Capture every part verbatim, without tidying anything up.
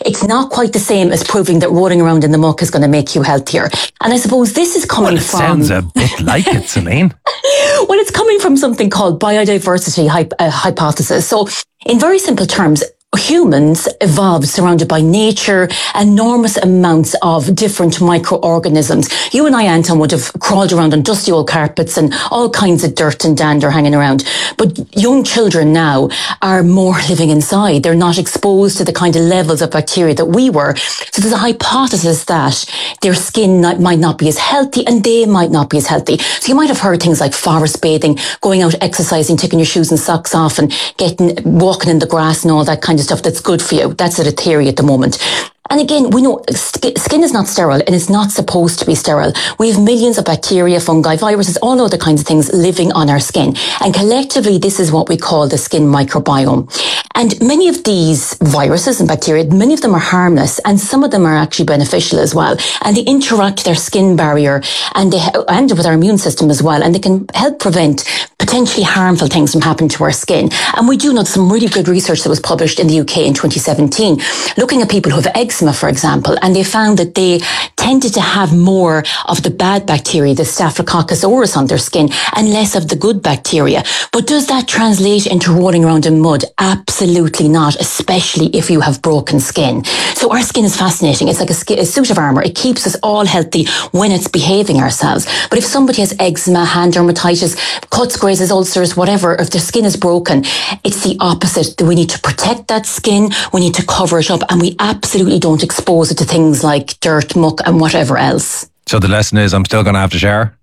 it's not quite the same as proving that rolling around in the muck is going to make you healthier. And I suppose this is coming well, it from... sounds a bit like it, Celine. Well, it's coming from something called biodiversity hy- uh, hypothesis. So in very simple terms, humans evolved surrounded by nature, enormous amounts of different microorganisms. You and I, Anton, would have crawled around on dusty old carpets and all kinds of dirt and dander hanging around. But young children now are more living inside. They're not exposed to the kind of levels of bacteria that we were. So there's a hypothesis that their skin not, might not be as healthy and they might not be as healthy. So you might have heard things like forest bathing, going out exercising, taking your shoes and socks off and getting, walking in the grass and all that kind of stuff that's good for you. That's a theory at the moment. And again, we know skin is not sterile and it's not supposed to be sterile. We have millions of bacteria, fungi, viruses, all other kinds of things living on our skin. And collectively, this is what we call the skin microbiome. And many of these viruses and bacteria, many of them are harmless and some of them are actually beneficial as well. And they interact with our skin barrier and they, and with our immune system as well. And they can help prevent potentially harmful things from happening to our skin. And we do know some really good research that was published in the U K in twenty seventeen, looking at people who have eczema, for example, and they found that they tended to have more of the bad bacteria, the Staphylococcus aureus, on their skin and less of the good bacteria. But does that translate into rolling around in mud? Absolutely not, especially if you have broken skin. So our skin is fascinating. It's like a, sk- a suit of armour. It keeps us all healthy when it's behaving ourselves. But if somebody has eczema, hand dermatitis, cuts, grazes, ulcers, whatever, if their skin is broken, it's the opposite. We need to protect that skin. We need to cover it up, and we absolutely don't expose it to things like dirt, muck and whatever else. So the lesson is I'm still going to have to shower?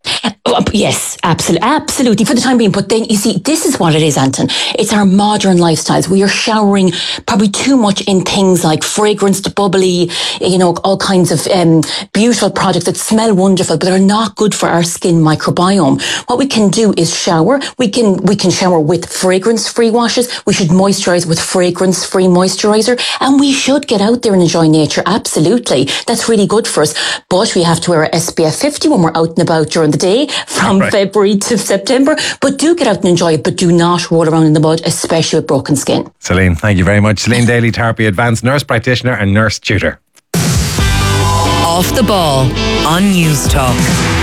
Yes, absolutely, absolutely, for the time being. But then, you see, this is what it is, Anton. It's our modern lifestyles. We are showering probably too much in things like fragranced, bubbly, you know, all kinds of um, beautiful products that smell wonderful, but are not good for our skin microbiome. What we can do is shower. We can we can shower with fragrance-free washes. We should moisturize with fragrance-free moisturizer, and we should get out there and enjoy nature. Absolutely, that's really good for us. But we have to wear S P F fifty when we're out and about during the day, from right. February to September. But do get out and enjoy it, but do not roll around in the mud, especially with broken skin. Celine, thank you very much. Celine Daly, Tarpey Advanced Nurse Practitioner and Nurse Tutor. Off the Ball on News Talk.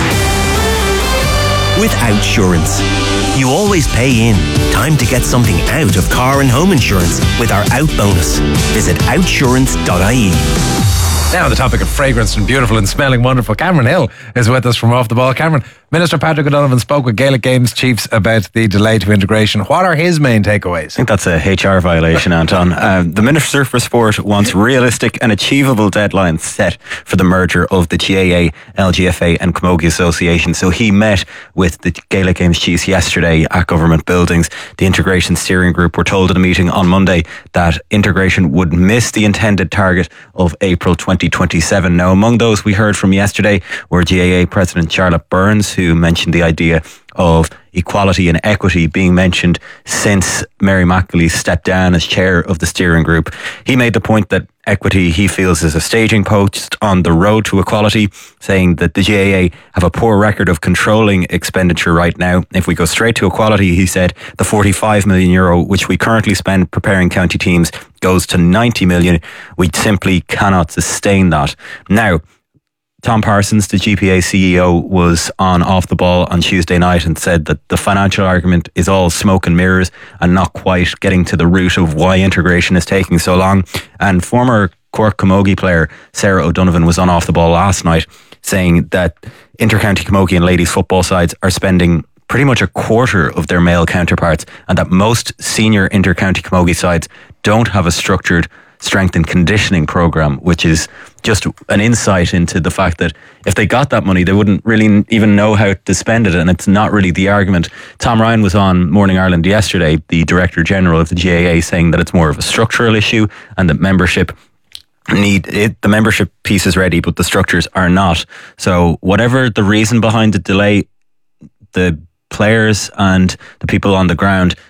With Outsurance, you always pay in. Time to get something out of car and home insurance with our Out bonus. Visit outsurance dot I E. Now on the topic of fragrance and beautiful and smelling wonderful, Cameron Hill is with us from Off the Ball. Cameron, Minister Patrick O'Donovan spoke with Gaelic Games chiefs about the delay to integration. What are his main takeaways? I think that's a H R violation, Anton. Uh, the Minister for Sport wants realistic and achievable deadlines set for the merger of the G A A, L G F A and Camogie Association. So he met with the Gaelic Games chiefs yesterday at government buildings. The integration steering group were told at a meeting on Monday that integration would miss the intended target of April twenty twenty-seven. Now, among those we heard from yesterday were G A A President Charlotte Burns, who mentioned the idea of equality and equity being mentioned since Mary McAleese stepped down as chair of the steering group. He made the point that equity, he feels, is a staging post on the road to equality, saying that the G A A have a poor record of controlling expenditure right now. If we go straight to equality, he said, the forty-five million euro which we currently spend preparing county teams goes to ninety million. We simply cannot sustain that. Now, Tom Parsons, the G P A C E O, was on Off the Ball on Tuesday night and said that the financial argument is all smoke and mirrors and not quite getting to the root of why integration is taking so long. And former Cork Camogie player Sarah O'Donovan was on Off the Ball last night saying that inter-county Camogie and ladies football sides are spending pretty much a quarter of their male counterparts, and that most senior inter-county Camogie sides don't have a structured strength and conditioning program, which is just an insight into the fact that if they got that money, they wouldn't really even know how to spend it, and it's not really the argument. Tom Ryan was on Morning Ireland yesterday, the Director General of the G A A, saying that it's more of a structural issue and that membership need it, the membership piece is ready, but the structures are not. So whatever the reason behind the delay, the players and the people on the ground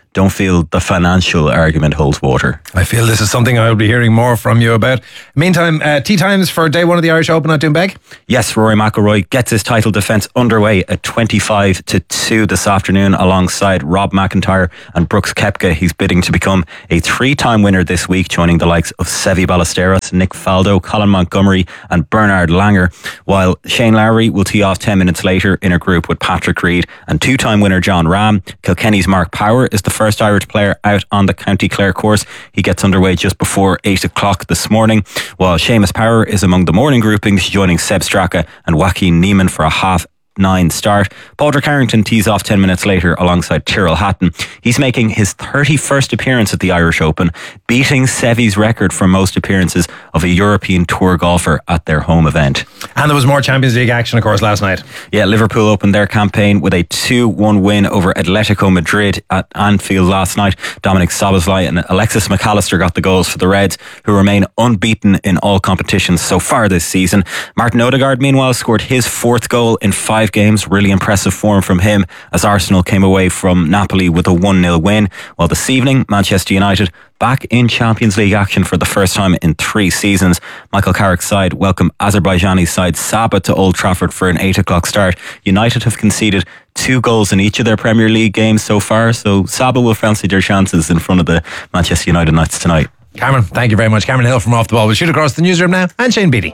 don't feel the financial argument holds water. I feel this is something I will be hearing more from you about. Meantime, uh, tea times for day one of the Irish Open at Doonbeg. Yes, Rory McIlroy gets his title defence underway at twenty-five to two this afternoon alongside Rob McIntyre and Brooks Koepka. He's bidding to become a three-time winner this week, joining the likes of Seve Ballesteros, Nick Faldo, Colin Montgomery and Bernard Langer, while Shane Lowry will tee off ten minutes later in a group with Patrick Reed and two-time winner John Rahm. Kilkenny's Mark Power is the first Irish player out on the County Clare course. He gets underway just before eight o'clock this morning, while Seamus Power is among the morning groupings, joining Seb Straka and Joaquin Niemann for a half nine start. Padraig Harrington tees off ten minutes later alongside Tyrrell Hatton. He's making his thirty-first appearance at the Irish Open, beating Seve's record for most appearances of a European Tour golfer at their home event. And there was more Champions League action, of course, last night. Yeah, Liverpool opened their campaign with a two one win over Atletico Madrid at Anfield last night. Dominic Szoboszlai and Alexis McAllister got the goals for the Reds, who remain unbeaten in all competitions so far this season. Martin Odegaard, meanwhile, scored his fourth goal in five games. Really impressive form from him as Arsenal came away from Napoli with a one nil win. While this evening, Manchester United back in Champions League action for the first time in three seasons. Michael Carrick's side welcome Azerbaijani side Saba to Old Trafford for an eight o'clock start. United have conceded two goals in each of their Premier League games so far, so Saba will fancy their chances in front of the Manchester United Knights tonight. Cameron, thank you very much. Cameron Hill from Off the Ball. We'll shoot across the newsroom now, and Shane Beattie.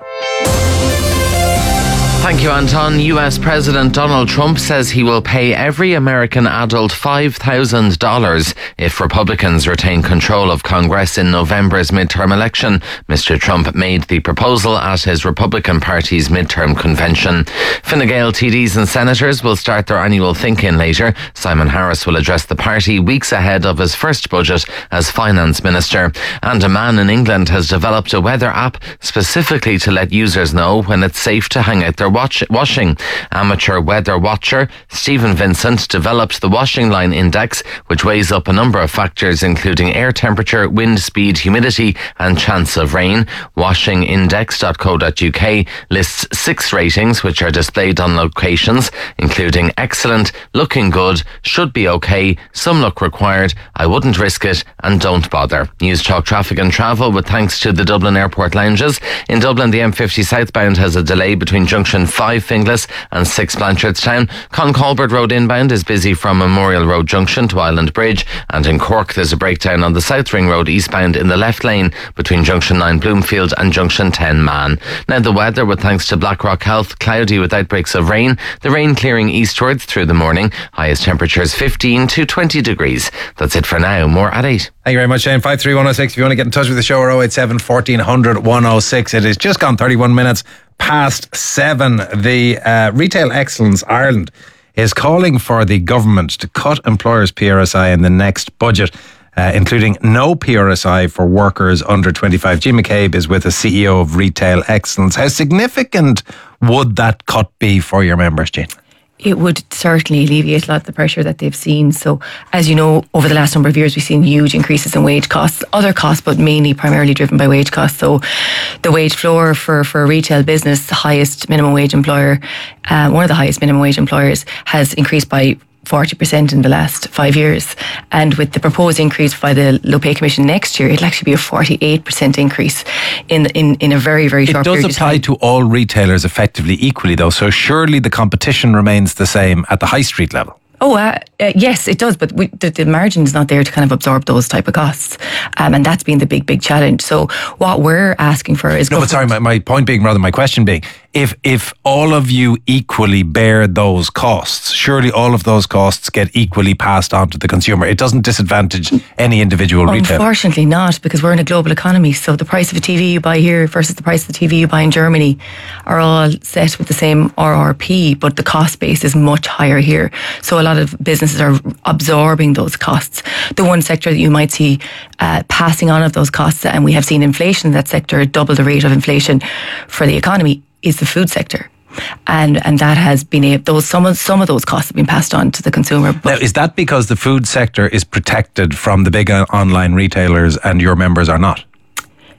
Thank you, Anton. U S President Donald Trump says he will pay every American adult five thousand dollars if Republicans retain control of Congress in November's midterm election. Mister Trump made the proposal at his Republican Party's midterm convention. Fine Gael T Ds and senators will start their annual think-in later. Simon Harris will address the party weeks ahead of his first budget as finance minister. And a man in England has developed a weather app specifically to let users know when it's safe to hang out their Watch, washing. Amateur weather watcher Stephen Vincent developed the Washing Line Index, which weighs up a number of factors including air temperature, wind speed, humidity and chance of rain. washing index dot co dot uk lists six ratings which are displayed on locations, including excellent, looking good, should be okay, some look required, I wouldn't risk it and don't bother. News Talk Traffic and Travel with thanks to the Dublin Airport lounges. In Dublin, the M fifty southbound has a delay between junction five Finglas and six Blanchardstown. Concolbert Road inbound is busy from Memorial Road Junction to Island Bridge, and in Cork there's a breakdown on the South Ring Road eastbound in the left lane between junction nine Bloomfield and junction ten Man. Now the weather with thanks to Blackrock Health, cloudy with outbreaks of rain, the rain clearing eastwards through the morning, highest temperatures fifteen to twenty degrees. That's it for now, more at eight. Thank you very much, Shane. five three one oh six if you want to get in touch with the show, or oh eight seven, fourteen hundred, one oh six. It is just gone thirty-one minutes past seven. The uh, Retail Excellence Ireland is calling for the government to cut employers' P R S I in the next budget, uh, including no P R S I for workers under twenty-five. Jean McCabe is with the C E O of Retail Excellence. How significant would that cut be for your members, Jean? It would certainly alleviate a lot of the pressure that they've seen. So, as you know, over the last number of years, we've seen huge increases in wage costs, other costs, but mainly primarily driven by wage costs. So, the wage floor for, for a retail business, the highest minimum wage employer, uh, one of the highest minimum wage employers, has increased by forty percent in the last five years. And with the proposed increase by the Low Pay Commission next year, it'll actually be a forty-eight percent increase in, in, in a very, very short period of time. It does apply to all retailers effectively equally, though, so surely the competition remains the same at the high street level. Oh, uh, uh, yes, it does, but we, the, the margin is not there to kind of absorb those type of costs. Um, and that's been the big, big challenge. So what we're asking for is... No, but sorry, my, my point being, rather my question being, if if all of you equally bear those costs, surely all of those costs get equally passed on to the consumer. It doesn't disadvantage any individual retailer. Unfortunately not, because we're in a global economy. So the price of a T V you buy here versus the price of the T V you buy in Germany are all set with the same R R P, but the cost base is much higher here. So a lot of businesses are absorbing those costs. The one sector that you might see uh, passing on of those costs, and we have seen inflation in that sector double the rate of inflation for the economy, is the food sector. And and that has been a, those some of some of those costs have been passed on to the consumer. But now, is that because the food sector is protected from the big online retailers and your members are not?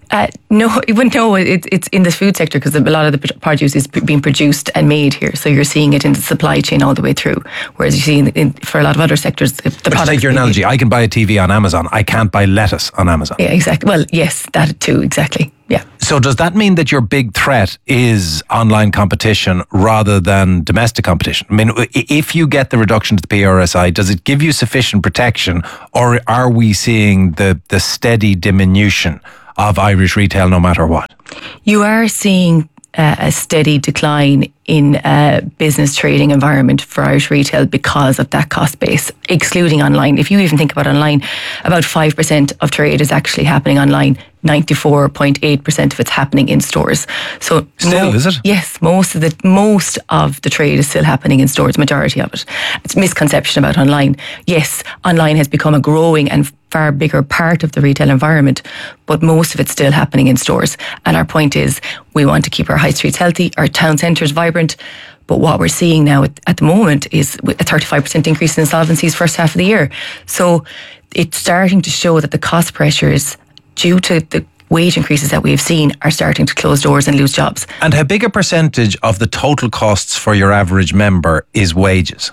Uh, no, it wouldn't know. It, it's in the food sector because a lot of the produce is p- being produced and made here. So you're seeing it in the supply chain all the way through. Whereas you see in, in, for a lot of other sectors, the But to take your analogy, I can buy a T V on Amazon. I can't buy lettuce on Amazon. Yeah, exactly. Well, yes, that too, exactly. Yeah. So does that mean that your big threat is online competition rather than domestic competition? I mean, if you get the reduction to the P R S I, does it give you sufficient protection, or are we seeing the, the steady diminution of Irish retail no matter what? You are seeing uh, a steady decline in uh, business trading environment for Irish retail because of that cost base, excluding online. If you even think about online, about five percent of trade is actually happening online. ninety-four point eight percent of it's happening in stores. So Still, mo- is it? Yes, most of the most of the trade is still happening in stores, majority of it. It's a misconception about online. Yes, online has become a growing and far bigger part of the retail environment, but most of it's still happening in stores. And our point is we want to keep our high streets healthy, our town centres vibrant. But what we're seeing now at, at the moment is a thirty-five percent increase in insolvencies first half of the year. So it's starting to show that the cost pressures due to the wage increases that we've seen are starting to close doors and lose jobs. And how big a percentage of the total costs for your average member is wages?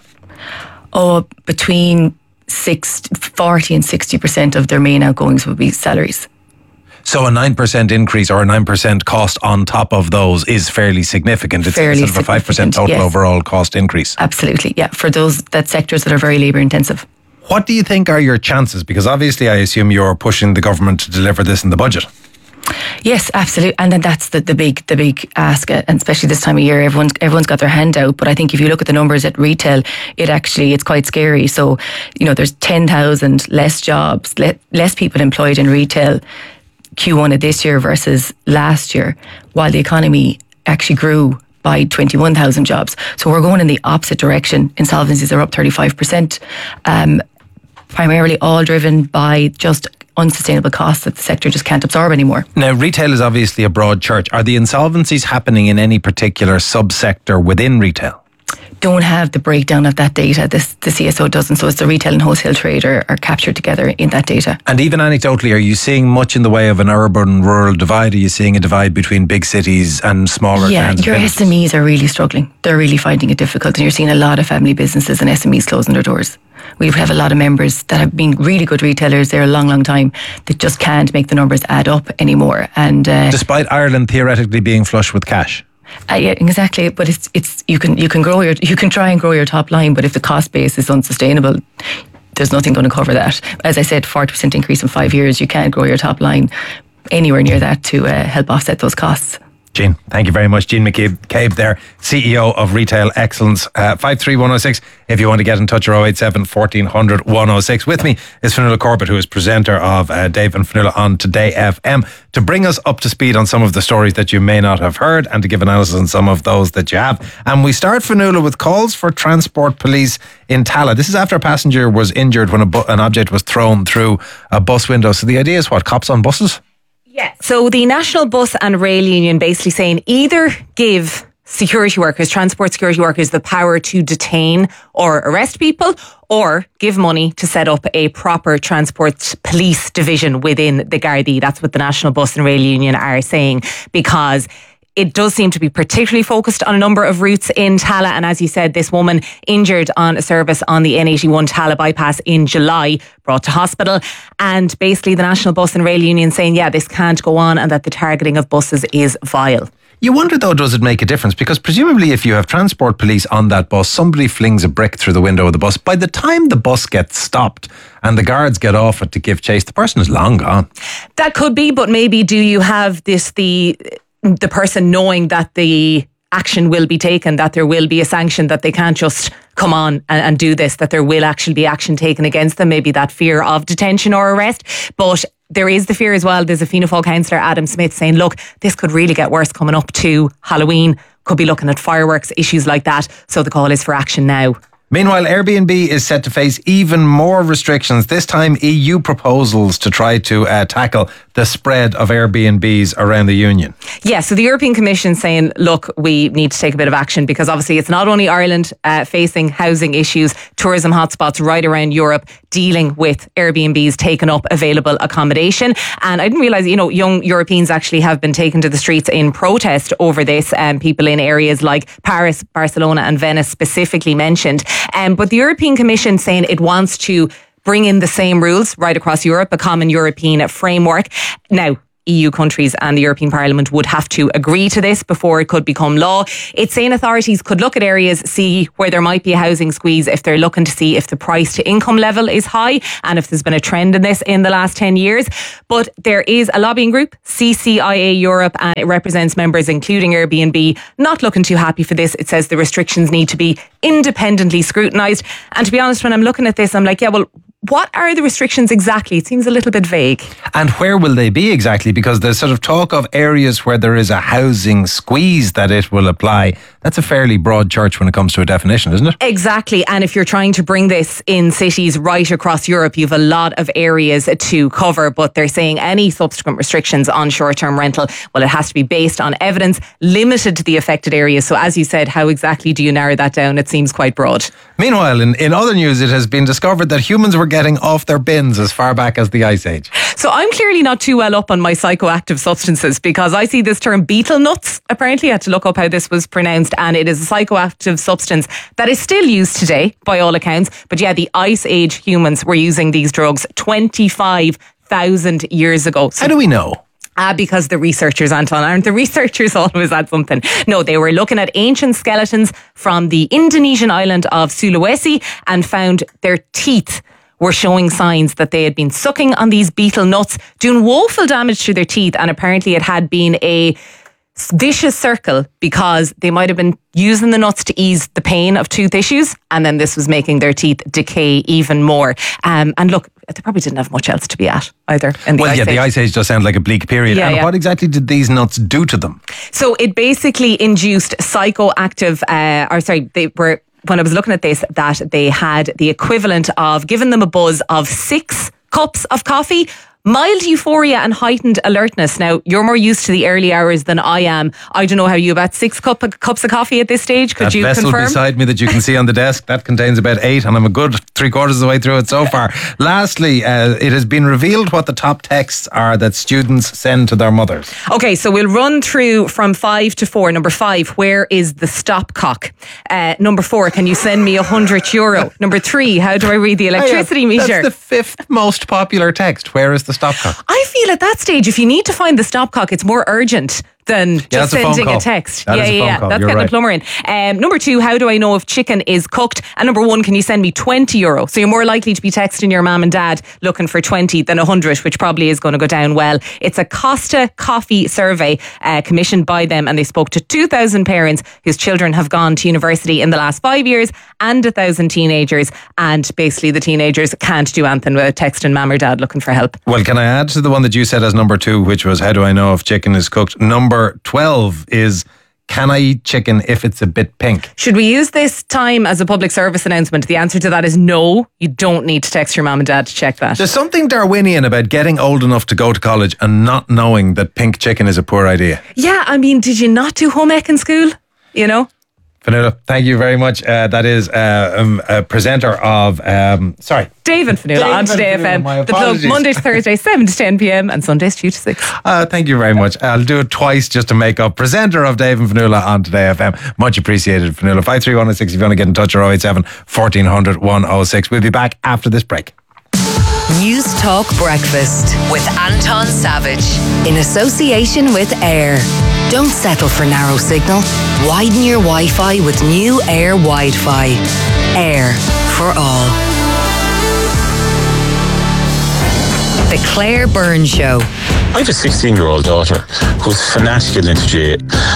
Oh, between six, forty and sixty percent of their main outgoings would be salaries. So a nine percent increase or a nine percent cost on top of those is fairly significant. It's Fairly sort of a five percent significant, total yes. overall cost increase. Absolutely, yeah, for those that sectors that are very labour intensive. What do you think are your chances? Because obviously I assume you're pushing the government to deliver this in the budget. Yes, absolutely, and then that's the, the big the big ask, uh, and especially this time of year, everyone's everyone's got their hand out. But I think if you look at the numbers at retail, it actually it's quite scary. So you know, there's ten thousand less jobs, le- less people employed in retail Q one of this year versus last year, while the economy actually grew by twenty-one thousand jobs. So we're going in the opposite direction. Insolvencies are up thirty-five percent, um, primarily all driven by just unsustainable costs that the sector just can't absorb anymore. Now, retail is obviously a broad church. Are the insolvencies happening in any particular subsector within retail? Don't have the breakdown of that data. This, the C S O doesn't. So it's the retail and wholesale trade are, are captured together in that data. And even anecdotally, are you seeing much in the way of an urban-rural divide? Are you seeing a divide between big cities and smaller Yeah, towns? and your villages? S M Es are really struggling. They're really finding it difficult, and you're seeing a lot of family businesses and S M Es closing their doors. We have a lot of members that have been really good retailers there a long, long time that just can't make the numbers add up anymore. And uh, Despite Ireland theoretically being flush with cash. Uh, yeah, exactly. But it's it's you can you can grow your you can try and grow your top line, but if the cost base is unsustainable, there's nothing going to cover that. As I said, forty percent increase in five years, you can't grow your top line anywhere near that to uh, help offset those costs. Jean, thank you very much. Jean McCabe there, C E O of Retail Excellence. Uh, five three one oh six if you want to get in touch, or oh eight seven, fourteen hundred, one oh six. With me is Fionnuala Corbett, who is presenter of uh, Dave and Fionnuala on Today F M, to bring us up to speed on some of the stories that you may not have heard and to give analysis on some of those that you have. And we start, Fionnuala, with calls for transport police in Tallaght. This is after a passenger was injured when a bu- an object was thrown through a bus window. So the idea is what? Cops on buses? Yeah. So the National Bus and Rail Union basically saying either give security workers, transport security workers, the power to detain or arrest people, or give money to set up a proper transport police division within the Gardaí. That's what the National Bus and Rail Union are saying, because it does seem to be particularly focused on a number of routes in Tallaght. And as you said, this woman injured on a service on the N eighty-one Tallaght bypass in July, brought to hospital. And basically the National Bus and Rail Union saying, yeah, this can't go on and that the targeting of buses is vile. You wonder, though, does it make a difference? Because presumably if you have transport police on that bus, somebody flings a brick through the window of the bus. By the time the bus gets stopped and the guards get off it to give chase, the person is long gone. That could be, but maybe do you have this, the the person knowing that the action will be taken, that there will be a sanction, that they can't just come on and, and do this, that there will actually be action taken against them, maybe that fear of detention or arrest. But there is the fear as well. There's a Fianna Fáil councillor, Adam Smith, saying, look, this could really get worse coming up to Halloween, could be looking at fireworks, issues like that. So the call is for action now. Meanwhile, Airbnb is set to face even more restrictions, this time E U proposals to try to uh, tackle the spread of Airbnbs around the Union? Yeah, so the European Commission saying, look, we need to take a bit of action because obviously it's not only Ireland uh, facing housing issues, tourism hotspots right around Europe dealing with Airbnbs taking up available accommodation. And I didn't realise, you know, young Europeans actually have been taken to the streets in protest over this. Um, people in areas like Paris, Barcelona and Venice specifically mentioned. Um, but the European Commission saying it wants to bring in the same rules right across Europe, a common European framework. Now, E U countries and the European Parliament would have to agree to this before it could become law. It's saying authorities could look at areas, see where there might be a housing squeeze if they're looking to see if the price to income level is high and if there's been a trend in this in the last ten years. But there is a lobbying group, C C I A Europe, and it represents members including Airbnb, not looking too happy for this. It says the restrictions need to be independently scrutinised. And to be honest, when I'm looking at this, I'm like, yeah, well, what are the restrictions exactly? It seems a little bit vague. And where will they be exactly? Because there's sort of talk of areas where there is a housing squeeze that it will apply. That's a fairly broad church when it comes to a definition, isn't it? Exactly. And if you're trying to bring this in cities right across Europe, you have a lot of areas to cover. But they're saying any subsequent restrictions on short-term rental, well, it has to be based on evidence, limited to the affected areas. So as you said, how exactly do you narrow that down? It seems quite broad. Meanwhile, in, in other news, it has been discovered that humans were getting off their bins as far back as the Ice Age. So I'm clearly not too well up on my psychoactive substances because I see this term betel nuts. Apparently I had to look up how this was pronounced, and it is a psychoactive substance that is still used today by all accounts. But yeah, the Ice Age humans were using these drugs twenty-five thousand years ago. So how do we know? Ah, because the researchers, Anton, aren't the researchers always at something? No, they were looking at ancient skeletons from the Indonesian island of Sulawesi and found their teeth were showing signs that they had been sucking on these betel nuts, doing woeful damage to their teeth. And apparently it had been a vicious circle because they might have been using the nuts to ease the pain of tooth issues, and then this was making their teeth decay even more. Um, and look, they probably didn't have much else to be at either. In the well, Ice yeah, Age. the Ice Age does sound like a bleak period. Yeah, and yeah. what exactly did these nuts do to them? So it basically induced psychoactive, uh, or sorry, they were, when I was looking at this, that they had the equivalent of giving them a buzz of six cups of coffee, mild euphoria and heightened alertness. Now, you're more used to the early hours than I am. I don't know how you about six cup of, cups of coffee at this stage. Could that you vessel confirm? beside me that you can see on the desk, that contains about eight, and I'm a good three quarters of the way through it so far. Lastly, uh, it has been revealed what the top texts are that students send to their mothers. Okay, so we'll run through from five to four. Number five, where is the stopcock? Uh, number four, can you send me a hundred euro? Number three, how do I read the electricity Hey, meter? That's the fifth most popular text. Where is the stopcock? I feel at that stage, if you need to find the stopcock, it's more urgent than just that's a phone sending a, call. text. That yeah, is a yeah, phone yeah. call. That's You're getting right. the plumber in. Um, number two, how do I know if chicken is cooked? And number one, can you send me twenty euro? So you're more likely to be texting your mum and dad looking for twenty than one hundred, which probably is going to go down well. It's a Costa Coffee survey uh, commissioned by them, and they spoke to two thousand parents whose children have gone to university in the last five years and one thousand teenagers. And basically the teenagers can't do anything without texting mum or dad looking for help. Well, can I add to the one that you said as number two, which was how do I know if chicken is cooked? Number twelve is, can I eat chicken if it's a bit pink? Should we use this time as a public service announcement? The answer to that is no. You don't need to text your mum and dad to check that. There's something Darwinian about getting old enough to go to college and not knowing that pink chicken is a poor idea. Yeah, I mean, did you not do home ec in school? You know? Fionnuala, thank you very much. Uh, that is uh, um, a presenter of, um, sorry. Dave and Fionnuala on Today F M. My The plug apologies. Monday to Thursday, seven to ten p.m. and Sundays two to six. Uh, thank you very much. I'll do it twice just to make up. Presenter of Dave and Fionnuala on Today F M. Much appreciated, Fionnuala. five three one oh six if you want to get in touch, or oh eight seven, fourteen hundred, one oh six. We'll be back after this break. News Talk Breakfast with Anton Savage in association with Air. Don't settle for narrow signal. Widen your Wi-Fi with new Air Wi-Fi. Air for all. The Claire Byrne Show. I have a sixteen-year-old daughter who's fanatical into J A.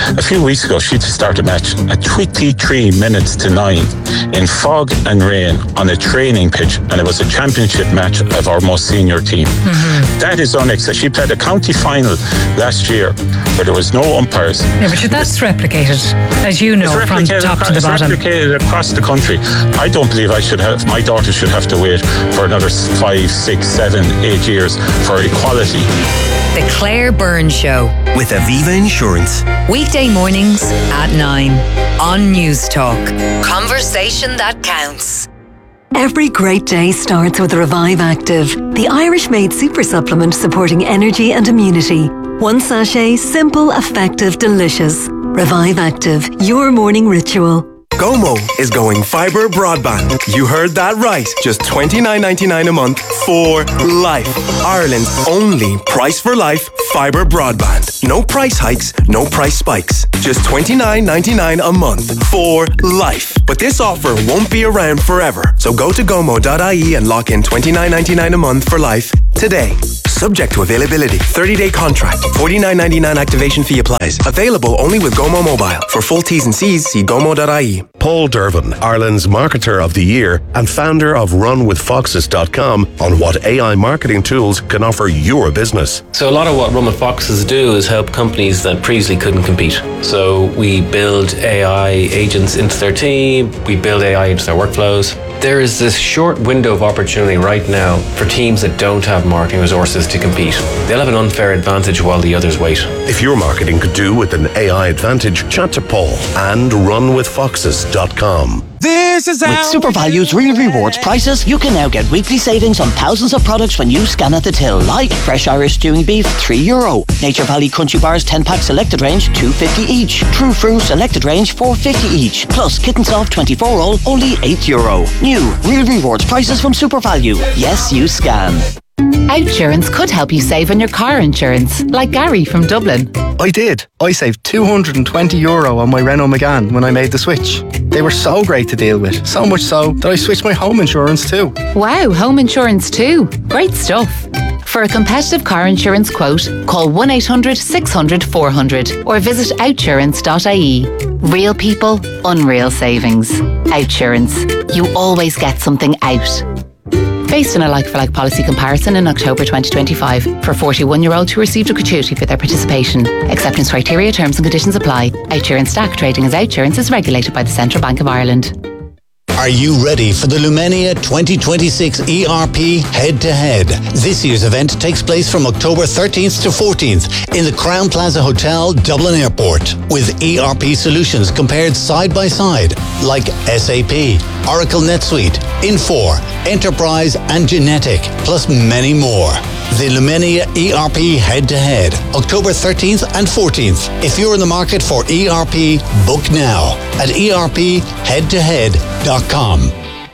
A few weeks ago, she just started a match at twenty-three minutes to nine in fog and rain on a training pitch, and it was a championship match of our most senior team. Mm-hmm. That is unacceptable. She played a county final last year where there was no umpires. Yeah, but that's replicated, as you know, from the top to the bottom. It's replicated across the country. I don't believe I should have, my daughter should have to wait for another five, six, seven, eight years for equality. The Claire Byrne Show with Aviva Insurance. Weekday mornings at nine on News Talk. Conversation that counts. Every great day starts with Revive Active, the Irish-made super supplement supporting energy and immunity. One sachet, simple, effective, delicious. Revive Active, your morning ritual. Gomo is going fibre broadband. You heard that right. Just twenty-nine ninety-nine a month for life. Ireland's only price for life fibre broadband. No price hikes, no price spikes. Just twenty-nine ninety-nine a month for life. But this offer won't be around forever. So go to gomo dot I E and lock in twenty-nine ninety-nine a month for life today. Subject to availability. thirty-day contract. forty-nine ninety-nine activation fee applies. Available only with Gomo Mobile. For full T's and C's, see gomo dot I E. Paul Dervin, Ireland's Marketer of the Year and founder of run with foxes dot com, on what A I marketing tools can offer your business. So a lot of what Run with Foxes do is help companies that previously couldn't compete. So we build A I agents into their team, we build A I into their workflows. There is this short window of opportunity right now for teams that don't have marketing resources to compete. They'll have an unfair advantage while the others wait. If your marketing could do with an A I advantage, chat to Paul and run with foxes dot com. This is With SuperValue's Real Rewards prices, you can now get weekly savings on thousands of products when you scan at the till, like fresh Irish stewing beef, three euro. Nature Valley Crunchy Bars ten pack selected range, two fifty each. True Fruit selected range, four fifty each. Plus Kitten Soft twenty-four roll, only eight euro. New Real Rewards prices from SuperValue. Yes, you scan. Outsurance could help you save on your car insurance, like Gary from Dublin. I did. I saved two hundred twenty euro on my Renault Megane when I made the switch. They were so great to deal with, so much so that I switched my home insurance too. Wow, home insurance too. Great stuff. For a competitive car insurance quote, call one eight hundred six hundred four hundred or visit outsurance dot I E. Real people, unreal savings. Outsurance. You always get something out. Based on a like-for-like policy comparison in October twenty twenty-five for forty-one-year-olds who received a gratuity for their participation. Acceptance criteria, terms and conditions apply. Outsurance Stack trading as Outsurance is regulated by the Central Bank of Ireland. Are you ready for the Lumenia twenty twenty-six E R P Head-to-Head? This year's event takes place from October thirteenth to fourteenth in the Crown Plaza Hotel, Dublin Airport, with E R P solutions compared side by side, like S A P, Oracle NetSuite, Infor, Enterprise and Genetic, plus many more. The Lumenia E R P Head-to-Head, October thirteenth and fourteenth. If you're in the market for E R P, book now at E R P head to head dot com.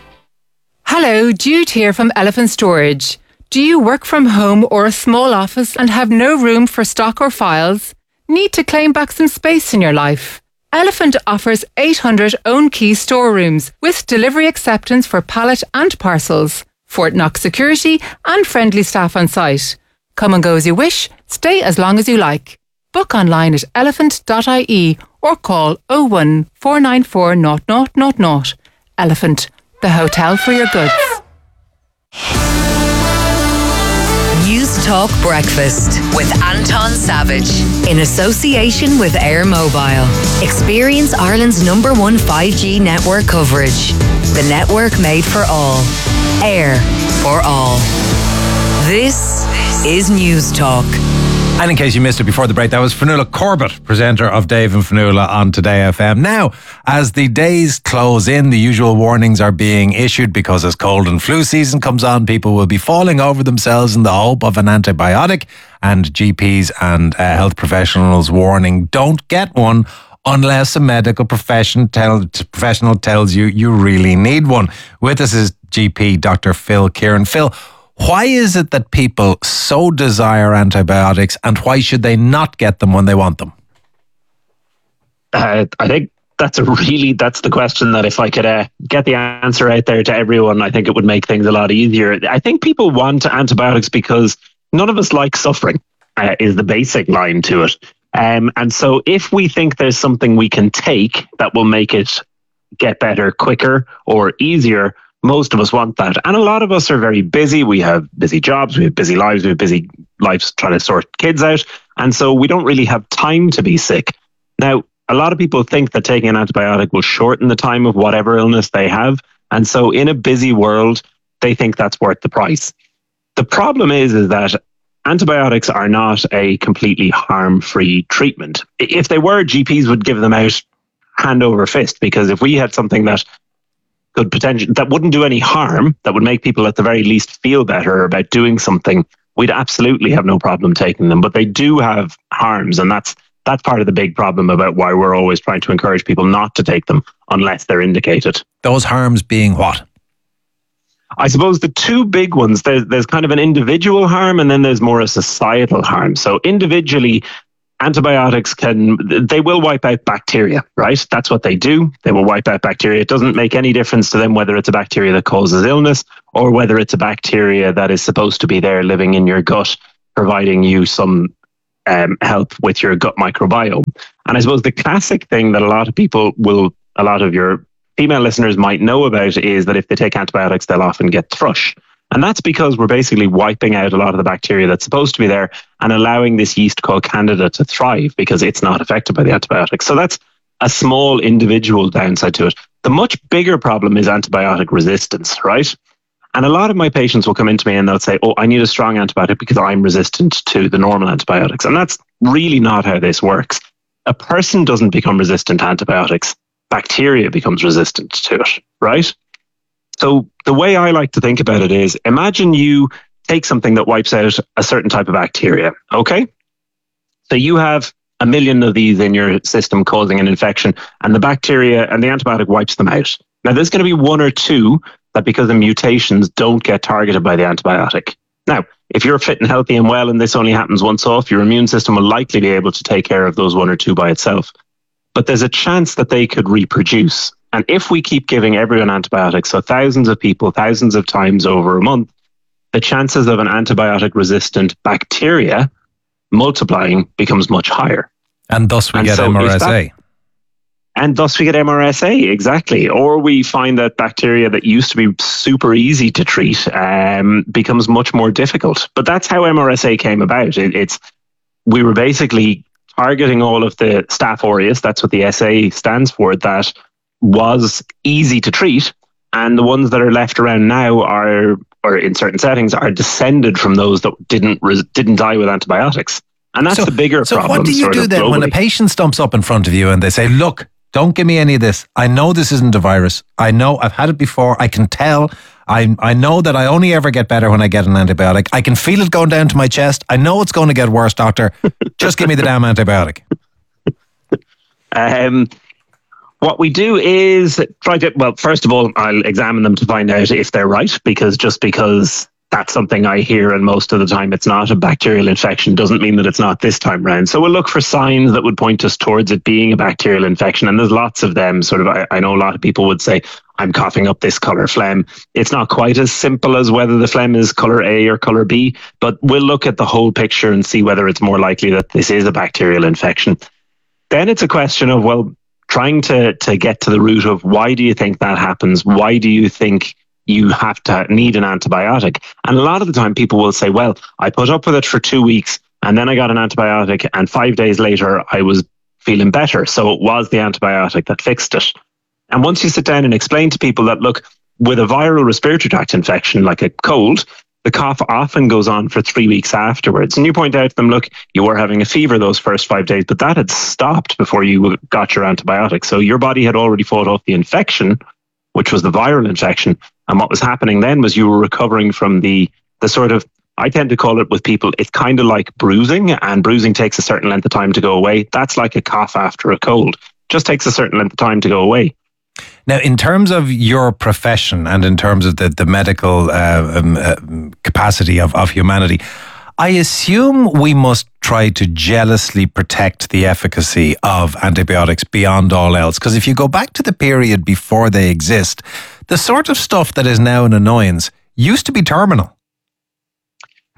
Hello, Jude here from Elephant Storage. Do you work from home or a small office and have no room for stock or files? Need to claim back some space in your life? Elephant offers eight hundred own key storerooms with delivery acceptance for pallet and parcels. Fort Knox security and friendly staff on site. Come and go as you wish, stay as long as you like. Book online at elephant dot I E or call oh one four nine four zero zero zero zero. Elephant, the hotel for your goods. News Talk Breakfast with Anton Savage in association with Air Mobile. Experience Ireland's number one five G network coverage. The network made for all. Air for all. This is News Talk. And in case you missed it before the break, that was Fionnuala Corbett, presenter of Dave and Fionnuala on Today F M. Now, as the days close in, the usual warnings are being issued because as cold and flu season comes on, people will be falling over themselves in the hope of an antibiotic. And G Ps and uh, health professionals warning, don't get one unless a medical profession tell, professional tells you you really need one. With us is G P Doctor Phil Kieran. Phil, why is it that people so desire antibiotics and why should they not get them when they want them? Uh, I think that's a really, that's the question that if I could uh, get the answer out there to everyone, I think it would make things a lot easier. I think people want antibiotics because none of us like suffering, uh, is the basic line to it. Um, and so if we think there's something we can take that will make it get better quicker or easier, most of us want that. And a lot of us are very busy. We have busy jobs, we have busy lives, we have busy lives trying to sort kids out. And so we don't really have time to be sick. Now, a lot of people think that taking an antibiotic will shorten the time of whatever illness they have. And so in a busy world, they think that's worth the price. The problem is, is that antibiotics are not a completely harm-free treatment. If they were, G Ps would give them out hand over fist, because if we had something that could potentially, that wouldn't do any harm, that would make people at the very least feel better about doing something, we'd absolutely have no problem taking them. But they do have harms, and that's that's part of the big problem about why we're always trying to encourage people not to take them unless they're indicated. Those harms being what? I suppose the two big ones, there's, there's kind of an individual harm, and then there's more a societal harm. So individually, antibiotics can, they will wipe out bacteria, right? That's what they do. They will wipe out bacteria. It doesn't make any difference to them whether it's a bacteria that causes illness or whether it's a bacteria that is supposed to be there living in your gut, providing you some um, help with your gut microbiome. And I suppose the classic thing that a lot of people will, a lot of your female listeners might know about is that if they take antibiotics, they'll often get thrush. And that's because we're basically wiping out a lot of the bacteria that's supposed to be there and allowing this yeast called Candida to thrive because it's not affected by the antibiotics. So that's a small individual downside to it. The much bigger problem is antibiotic resistance, right? And a lot of my patients will come into me and they'll say, oh, I need a strong antibiotic because I'm resistant to the normal antibiotics. And that's really not how this works. A person doesn't become resistant to antibiotics. Bacteria becomes resistant to it, right? So the way I like to think about it is, imagine you take something that wipes out a certain type of bacteria, okay? So you have a million of these in your system causing an infection, and the bacteria and the antibiotic wipes them out. Now, there's going to be one or two that, because of mutations, don't get targeted by the antibiotic. Now, if you're fit and healthy and well, and this only happens once off, your immune system will likely be able to take care of those one or two by itself. But there's a chance that they could reproduce. And if we keep giving everyone antibiotics, so thousands of people, thousands of times over a month, the chances of an antibiotic-resistant bacteria multiplying becomes much higher. And thus we and get so M R S A. That, and thus we get M R S A, exactly. Or we find that bacteria that used to be super easy to treat um, becomes much more difficult. But that's how M R S A came about. It, it's we were basically targeting all of the Staph aureus, that's what the S A stands for, that was easy to treat, and the ones that are left around now are, or in certain settings, are descended from those that didn't res- didn't die with antibiotics. And that's so, the bigger so problem. So what do you do then globally. When a patient stumps up in front of you and they say, look, don't give me any of this. I know this isn't a virus. I know I've had it before. I can tell. I I know that I only ever get better when I get an antibiotic. I can feel it going down to my chest. I know it's going to get worse, doctor. Just give me the damn antibiotic. Um, what we do is try to, well, first of all, I'll examine them to find out if they're right, because just because that's something I hear and most of the time it's not a bacterial infection doesn't mean that it's not this time round. So we'll look for signs that would point us towards it being a bacterial infection. And there's lots of them. Sort of, I, I know a lot of people would say, I'm coughing up this colour phlegm. It's not quite as simple as whether the phlegm is colour A or colour B, but we'll look at the whole picture and see whether it's more likely that this is a bacterial infection. Then it's a question of, well, trying to, to get to the root of why do you think that happens? Why do you think you have to need an antibiotic? And a lot of the time people will say, well, I put up with it for two weeks and then I got an antibiotic and five days later I was feeling better. So it was the antibiotic that fixed it. And once you sit down and explain to people that, look, with a viral respiratory tract infection like a cold, the cough often goes on for three weeks afterwards. And you point out to them, look, you were having a fever those first five days, but that had stopped before you got your antibiotic. So your body had already fought off the infection, which was the viral infection. And what was happening then was you were recovering from the the sort of, I tend to call it with people, it's kind of like bruising, and bruising takes a certain length of time to go away. That's like a cough after a cold. Just takes a certain length of time to go away. Now, in terms of your profession and in terms of the, the medical uh, um, uh, capacity of, of humanity, I assume we must try to jealously protect the efficacy of antibiotics beyond all else. Because if you go back to the period before they exist, the sort of stuff that is now an annoyance used to be terminal.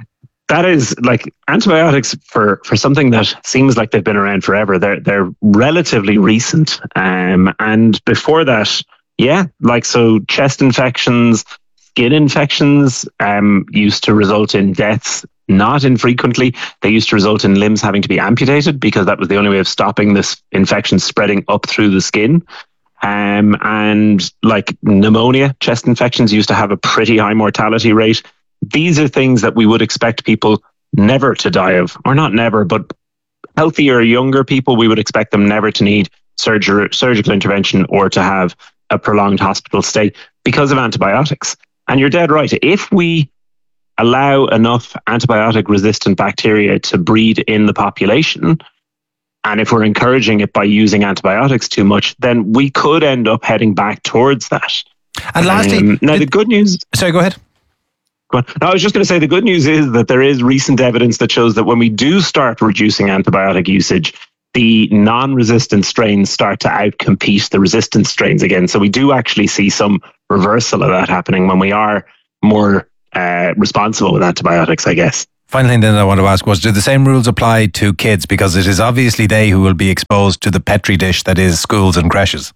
that is like antibiotics for, for something that seems like they've been around forever. They're they're relatively recent. Um, and before that, yeah, like so chest infections, skin infections um, used to result in deaths. Not infrequently, they used to result in limbs having to be amputated because that was the only way of stopping this infection spreading up through the skin. Um, and like pneumonia, chest infections used to have a pretty high mortality rate. These are things that we would expect people never to die of, or not never, but healthier, younger people, we would expect them never to need surgery, surgical intervention or to have a prolonged hospital stay because of antibiotics. And you're dead right. If we allow enough antibiotic-resistant bacteria to breed in the population, and if we're encouraging it by using antibiotics too much, then we could end up heading back towards that. And lastly, um, now the good news. Sorry, go ahead. Go on. No, I was just going to say the good news is that there is recent evidence that shows that when we do start reducing antibiotic usage, the non-resistant strains start to outcompete the resistant strains again. So we do actually see some reversal of that happening when we are more uh, responsible with antibiotics, I guess. Final thing then I want to ask was, do the same rules apply to kids? Because it is obviously they who will be exposed to the petri dish that is schools and creches.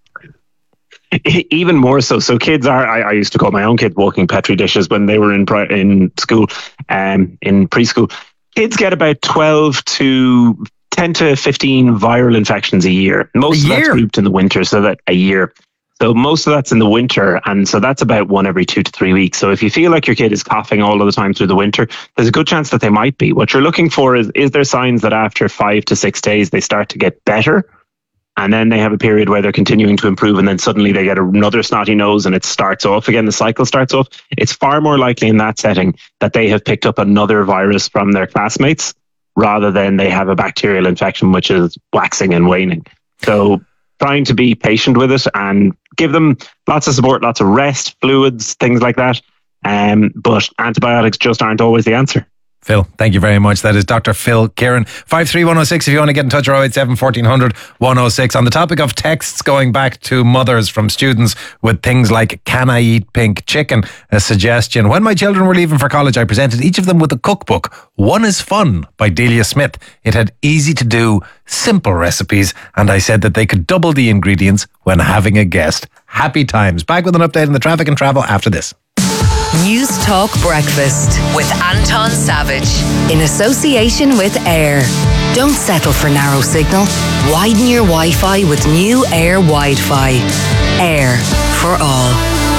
Even more so. So kids are, I, I used to call my own kid walking petri dishes when they were in in school, um, in preschool. Kids get about twelve to ten to fifteen viral infections a year. Most of that's grouped in the winter, so that a year. So most of that's in the winter, and so that's about one every two to three weeks. So if you feel like your kid is coughing all of the time through the winter, there's a good chance that they might be. What you're looking for is, is there signs that after five to six days they start to get better? And then they have a period where they're continuing to improve, and then suddenly they get another snotty nose and it starts off again. The cycle starts off. It's far more likely in that setting that they have picked up another virus from their classmates rather than they have a bacterial infection which is waxing and waning. So trying to be patient with it and give them lots of support, lots of rest, fluids, things like that. Um, but antibiotics just aren't always the answer. Phil, thank you very much. That is Doctor Phil Kieran. five three one oh six if you want to get in touch, or oh eight seven, fourteen hundred, one oh six. On the topic of texts going back to mothers from students with things like, can I eat pink chicken? A suggestion. When my children were leaving for college, I presented each of them with a cookbook. One is Fun by Delia Smith. It had easy to do, simple recipes, and I said that they could double the ingredients when having a guest. Happy times. Back with an update on the traffic and travel after this. News Talk Breakfast with Anton Savage in association with Air. Don't settle for narrow signal. Widen your Wi-Fi with new Air Wi-Fi. Air for all.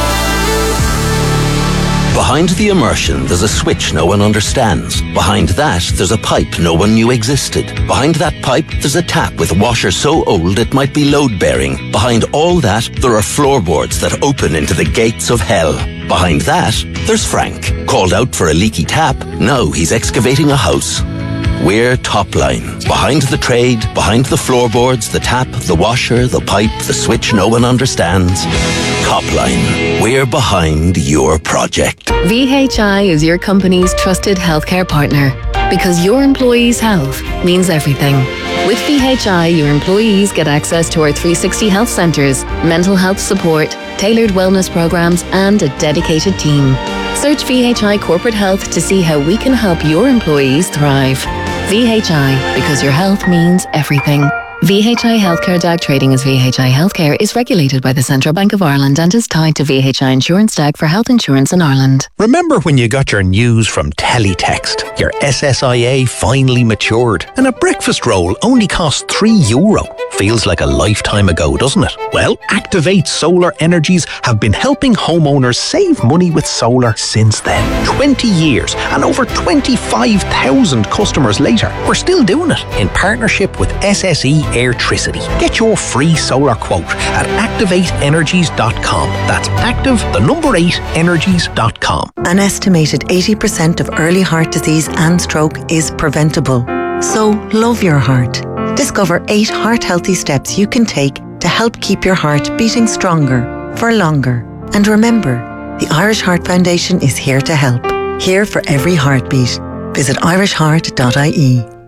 Behind the immersion, there's a switch no one understands. Behind that, there's a pipe no one knew existed. Behind that pipe, there's a tap with a washer so old it might be load-bearing. Behind all that, there are floorboards that open into the gates of hell. Behind that, there's Frank. Called out for a leaky tap, now he's excavating a house. We're Topline. Behind the trade, behind the floorboards, the tap, the washer, the pipe, the switch no one understands. Topline. We're behind your project. V H I is your company's trusted healthcare partner because your employees' health means everything. With V H I, your employees get access to our three sixty health centres, mental health support, tailored wellness programs, and a dedicated team. Search V H I Corporate Health to see how we can help your employees thrive. V H I, because your health means everything. V H I Healthcare D A G trading as V H I Healthcare is regulated by the Central Bank of Ireland and is tied to V H I Insurance D A G for health insurance in Ireland. Remember when you got your news from Teletext? Your S S I A finally matured and a breakfast roll only cost three euro. Feels like a lifetime ago, doesn't it? Well, Activate Solar Energies have been helping homeowners save money with solar since then. twenty years and over twenty-five thousand customers later. We're still doing it in partnership with S S E Airtricity. Get your free solar quote at activate energies dot com. That's active, the number eight, energies dot com. An estimated eighty percent of early heart disease and stroke is preventable. So love your heart. Discover eight heart-healthy steps you can take to help keep your heart beating stronger for longer. And remember, the Irish Heart Foundation is here to help. Here for every heartbeat. Visit irish heart dot I E.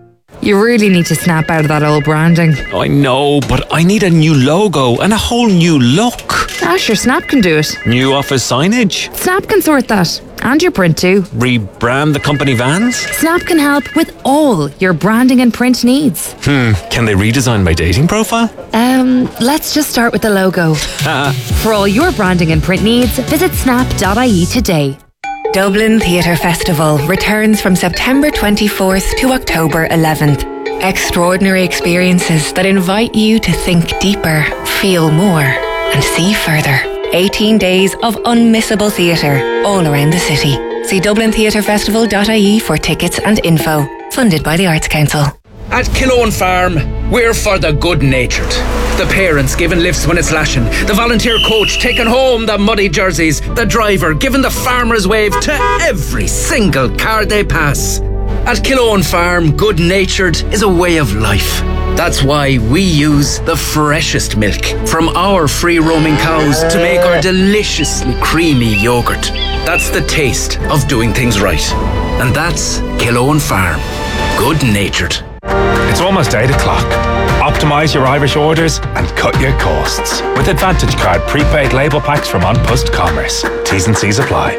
You really need to snap out of that old branding. I know, but I need a new logo and a whole new look. Ah, sure, Snap can do it. New office signage. Snap can sort that. And your print too. Rebrand the company vans. Snap can help with all your branding and print needs. Hmm, can they redesign my dating profile? Um, let's just start with the logo. For all your branding and print needs, visit snap dot I E today. Dublin Theatre Festival returns from September twenty-fourth to October eleventh. Extraordinary experiences that invite you to think deeper, feel more, and see further. eighteen days of unmissable theatre all around the city. See dublin theatre festival dot I E for tickets and info. Funded by the Arts Council. At Killowen Farm, we're for the good-natured. The parents giving lifts when it's lashing. The volunteer coach taking home the muddy jerseys. The driver giving the farmer's wave to every single car they pass. At Killowen Farm, good-natured is a way of life. That's why we use the freshest milk from our free-roaming cows to make our deliciously creamy yoghurt. That's the taste of doing things right. And that's Killowen Farm. Good-natured. It's almost eight o'clock. Optimise your Irish orders and cut your costs with Advantage Card prepaid label packs from On Post Commerce. T's and C's apply.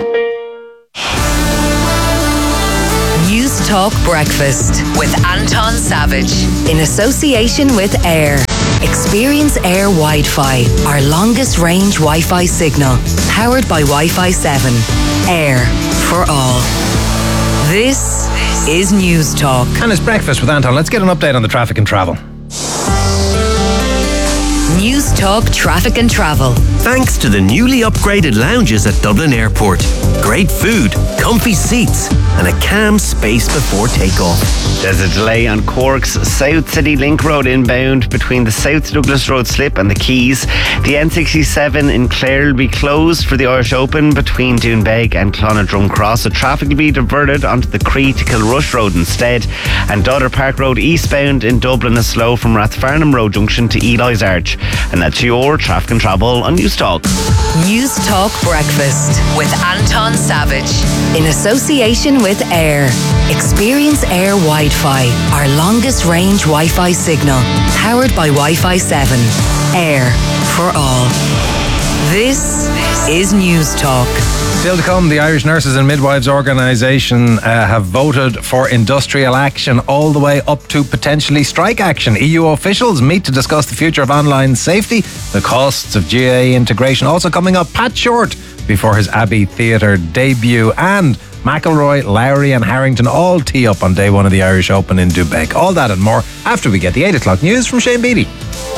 News Talk Breakfast with Anton Savage in association with Air. Experience Air Wi-Fi, our longest range Wi-Fi signal, powered by Wi-Fi seven. Air for all. This is News Talk. And it's breakfast with Anton. Let's get an update on the traffic and travel. News Talk Traffic and Travel. Thanks to the newly upgraded lounges at Dublin Airport. Great food, comfy seats, and a calm space before takeoff. There's a delay on Cork's South City Link Road inbound between the South Douglas Road slip and the Keys. The N sixty-seven in Clare will be closed for the Irish Open between Doonbeg and Clonadrum Cross. So traffic will be diverted onto the Cree to Kilrush Road instead. And Dodder Park Road eastbound in Dublin is slow from Rathfarnham Road junction to Eli's Arch. And that's your traffic and travel on News Talk. News Talk Breakfast with Anton Savage in association with Air. Experience Air Wi-Fi, our longest range Wi-Fi signal, powered by Wi-Fi seven. Air for all. This is News Talk. Still to come, the Irish Nurses and Midwives Organisation uh, have voted for industrial action all the way up to potentially strike action. E U officials meet to discuss the future of online safety, the costs of G A A integration. Also coming up, Pat Short before his Abbey Theatre debut, and McIlroy, Lowry and Harrington all tee up on day one of the Irish Open in Doonbeg. All that and more after we get the eight o'clock news from Shane Beattie.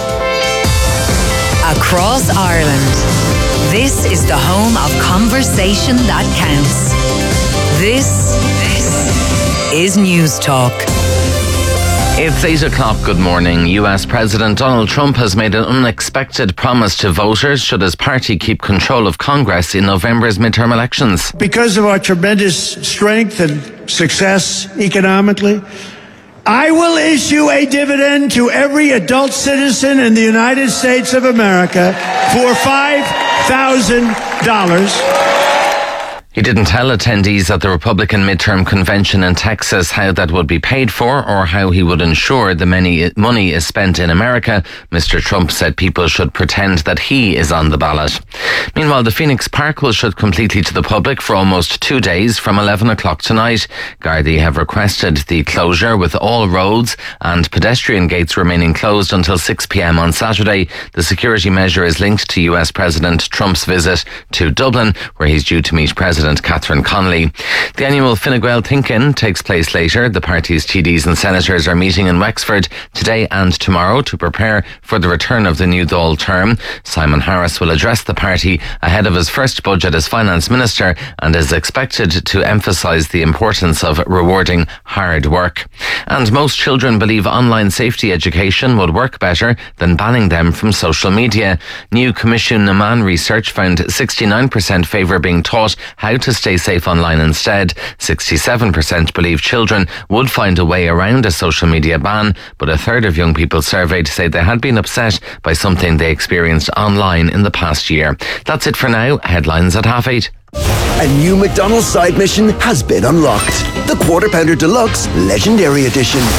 Across Ireland, this is the home of conversation that counts. This, this is News Talk. It's eight o'clock. Good morning. U S President Donald Trump has made an unexpected promise to voters should his party keep control of Congress in November's midterm elections. Because of our tremendous strength and success economically, I will issue a dividend to every adult citizen in the United States of America for five thousand dollars. He didn't tell attendees at the Republican midterm convention in Texas how that would be paid for or how he would ensure the many money is spent in America. Mister Trump said people should pretend that he is on the ballot. Meanwhile, the Phoenix Park will shut completely to the public for almost two days from eleven o'clock tonight. Gardaí have requested the closure, with all roads and pedestrian gates remaining closed until six p.m. on Saturday. The security measure is linked to U S President Trump's visit to Dublin, where he's due to meet President Catherine Connolly. The annual Fine Gael Think-In takes place later. The party's T Ds and senators are meeting in Wexford today and tomorrow to prepare for the return of the new Dáil term. Simon Harris will address the party ahead of his first budget as finance minister and is expected to emphasise the importance of rewarding hard work. And most children believe online safety education would work better than banning them from social media. New Commission Naman research found sixty-nine percent favour being taught how to stay safe online instead. sixty-seven percent believe children would find a way around a social media ban, but a third of young people surveyed say they had been upset by something they experienced online in the past year. That's it for now. Headlines at half eight. A new McDonald's side mission has been unlocked. The Quarter Pounder Deluxe Legendary Edition.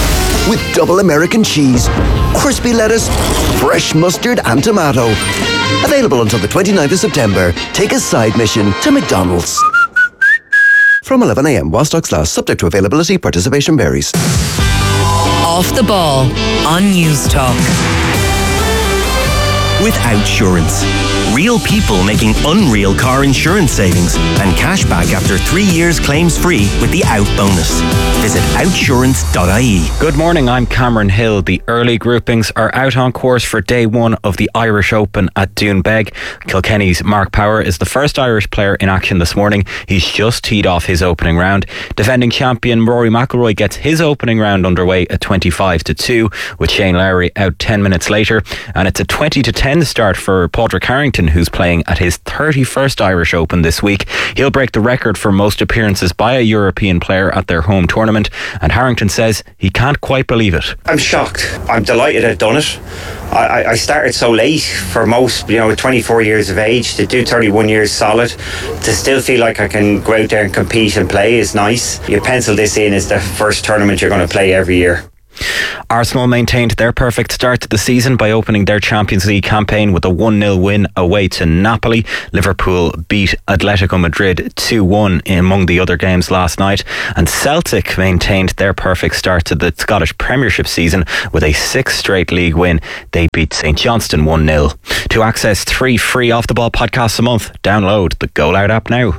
with double American cheese, crispy lettuce, fresh mustard and tomato. Available until the twenty-ninth of September. Take a side mission to McDonald's. From eleven a.m. while stocks last, subject to availability, participation varies. Off the Ball on News Talk. With Outsurance. Real people making unreal car insurance savings and cash back after three years claims free with the Out bonus. Visit outsurance dot I E. Good morning, I'm Cameron Hill. The early groupings are out on course for day one of the Irish Open at Doonbeg. Kilkenny's Mark Power is the first Irish player in action this morning. He's just teed off his opening round. Defending champion Rory McIlroy gets his opening round underway at twenty-five to two, with Shane Lowry out ten minutes later. And it's a twenty to ten start for Padraig Harrington, who's playing at his thirty-first Irish Open this week. He'll break the record for most appearances by a European player at their home tournament, and Harrington says he can't quite believe it. I'm shocked. I'm delighted I've done it. I, I started so late for most, you know, twenty-four years of age. To do thirty-one years solid, to still feel like I can go out there and compete and play is nice. You pencil this in as the first tournament you're going to play every year. Arsenal maintained their perfect start to the season by opening their Champions League campaign with a one nil win away to Napoli. Liverpool beat Atletico Madrid two one among the other games last night, and Celtic maintained their perfect start to the Scottish Premiership season with a sixth straight league win. They beat St Johnstone one nil. To access three free Off the Ball podcasts a month, download the Goal Out app now.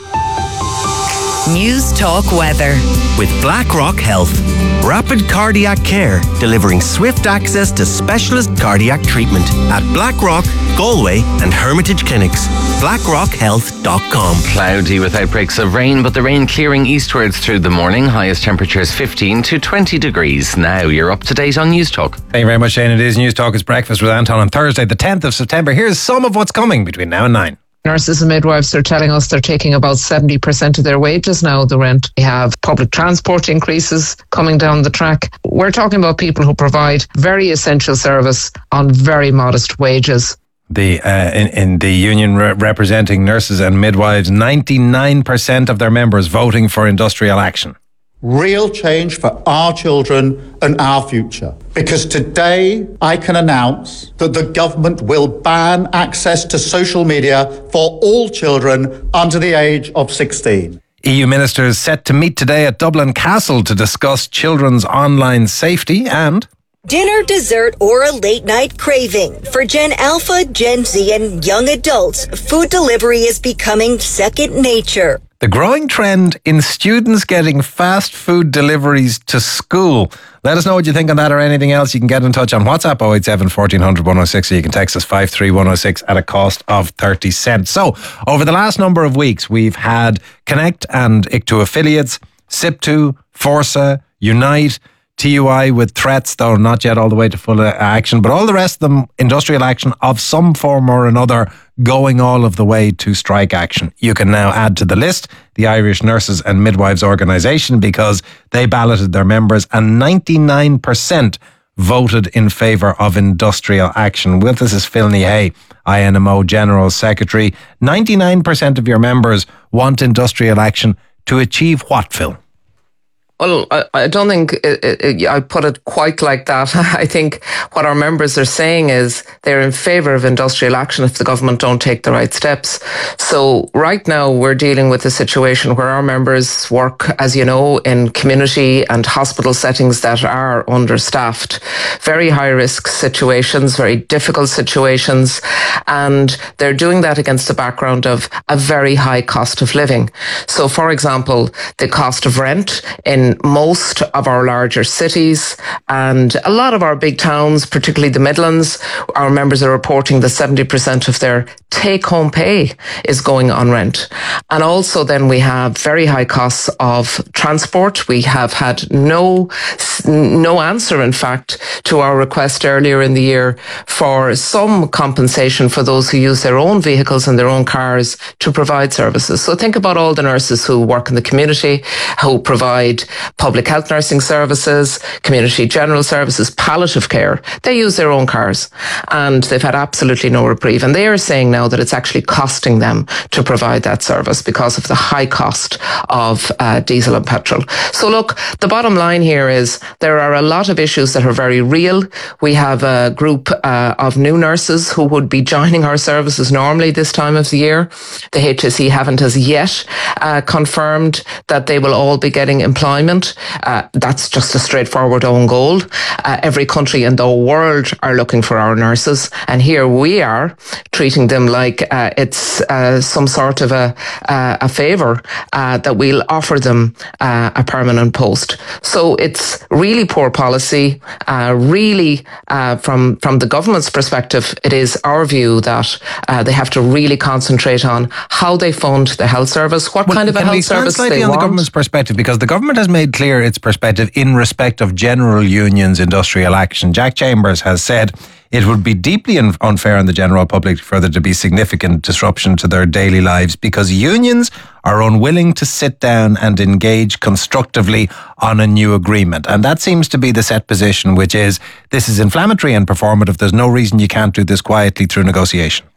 News Talk Weather. With BlackRock Health. Rapid cardiac care, delivering swift access to specialist cardiac treatment at Blackrock, Galway and Hermitage Clinics. blackrock health dot com. Cloudy with outbreaks of rain, but the rain clearing eastwards through the morning. Highest temperatures fifteen to twenty degrees. Now you're up to date on News Talk. Thank you very much, Shane. It is News Talk. It's Breakfast with Anton on Thursday, the tenth of September. Here's some of what's coming between now and nine. Nurses and midwives are telling us they're taking about seventy percent of their wages now, the rent. We have public transport increases coming down the track. We're talking about people who provide very essential service on very modest wages. The uh, in, in the union re- representing nurses and midwives, ninety-nine percent of their members voting for industrial action. Real change for our children and our future. Because today I can announce that the government will ban access to social media for all children under the age of sixteen. E U ministers set to meet today at Dublin Castle to discuss children's online safety and... Dinner, dessert, or a late night craving. For Gen Alpha, Gen Z, and young adults, food delivery is becoming second nature. The growing trend in students getting fast food deliveries to school. Let us know what you think on that or anything else. You can get in touch on WhatsApp oh eight seven, fourteen hundred, one oh six, or you can text us five three one oh six at a cost of thirty cents. So, over the last number of weeks, we've had Connect and I C T U affiliates, S I P T U, Forsa, Unite, T U I with threats, though not yet all the way to full action, but all the rest of them, industrial action of some form or another, going all of the way to strike action. You can now add to the list the Irish Nurses and Midwives Organisation, because they balloted their members and ninety-nine percent voted in favour of industrial action. With us is Phil Hay, I N M O General Secretary. ninety-nine percent of your members want industrial action to achieve what, Phil? Well, I, I don't think it, it, I put it quite like that. I think what our members are saying is they're in favour of industrial action if the government don't take the right steps. So right now we're dealing with a situation where our members work, as you know, in community and hospital settings that are understaffed. Very high risk situations, very difficult situations, and they're doing that against the background of a very high cost of living. So for example, the cost of rent in most of our larger cities and a lot of our big towns, particularly the Midlands, our members are reporting that seventy percent of their take-home pay is going on rent. And also then we have very high costs of transport. We have had no, no answer, in fact, to our request earlier in the year for some compensation for those who use their own vehicles and their own cars to provide services. So think about all the nurses who work in the community, who provide public health nursing services, community general services, palliative care, they use their own cars, and they've had absolutely no reprieve. And they are saying now that it's actually costing them to provide that service because of the high cost of uh, diesel and petrol. So look, the bottom line here is there are a lot of issues that are very real. We have a group uh, of new nurses who would be joining our services normally this time of the year. The H S E haven't as yet uh, confirmed that they will all be getting employment. Uh, that's just a straightforward own goal. Uh, every country in the world are looking for our nurses, and here we are treating them like uh, it's uh, some sort of a, uh, a favour uh, that we'll offer them uh, a permanent post. So it's really poor policy. Uh, really, uh, from from the government's perspective, it is our view that uh, they have to really concentrate on how they fund the health service, what well, kind of a health service slightly they on want. the government's perspective, because the government has made clear its perspective in respect of general unions' industrial action. Jack Chambers has said it would be deeply unfair on the general public for there to be significant disruption to their daily lives because unions are unwilling to sit down and engage constructively on a new agreement. And that seems to be the set position, which is this is inflammatory and performative. There's no reason you can't do this quietly through negotiation.